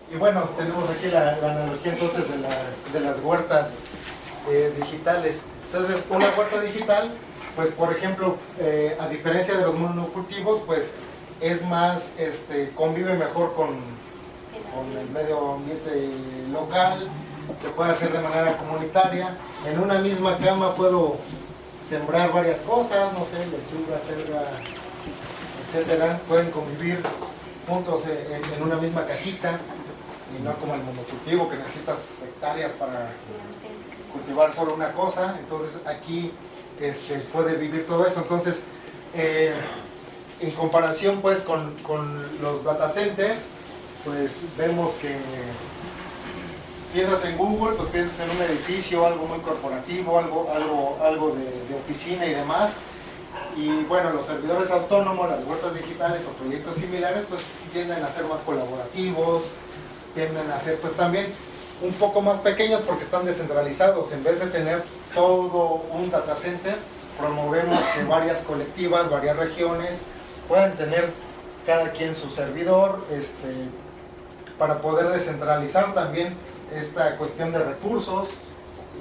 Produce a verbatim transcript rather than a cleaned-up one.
Y bueno, tenemos aquí la, la analogía entonces de, la, de las huertas eh, digitales. Entonces, una huerta digital, pues por ejemplo, eh, a diferencia de los monocultivos, pues es más, este, convive mejor con, con el medio ambiente local, se puede hacer de manera comunitaria. En una misma cama puedo sembrar varias cosas, no sé, lechuga, selga, etcétera. Pueden convivir juntos en, en una misma cajita y no como el monocultivo que necesitas hectáreas para cultivar solo una cosa. Entonces aquí este, puede vivir todo eso. Entonces, eh, en comparación pues con, con los data centers, pues vemos que piensas en Google, pues piensas en un edificio, algo muy corporativo, algo, algo, algo de, de oficina y demás. Y bueno, los servidores autónomos, las huertas digitales o proyectos similares, pues tienden a ser más colaborativos, tienden a ser pues también un poco más pequeños porque están descentralizados. En vez de tener todo un data center, promovemos que varias colectivas, varias regiones puedan tener cada quien su servidor, este, para poder descentralizar también esta cuestión de recursos.